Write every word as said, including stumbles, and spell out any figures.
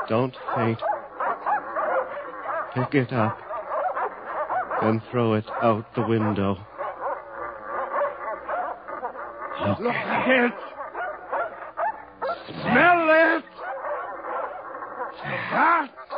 Don't faint. Pick it up and throw it out the window. Look, Look at it! Smell it! That's